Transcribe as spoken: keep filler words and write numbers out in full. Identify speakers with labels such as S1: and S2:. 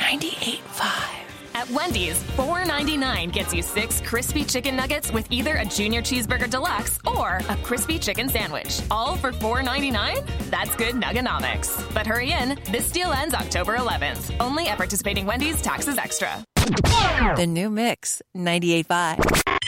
S1: ninety-eight point five.
S2: At Wendy's, four ninety-nine gets you six crispy chicken nuggets with either a Junior Cheeseburger Deluxe or a crispy chicken sandwich. All for four ninety-nine? That's good nugganomics. But hurry in, this deal ends October eleventh. Only at participating Wendy's, taxes extra.
S1: The new Mix ninety-eight point five.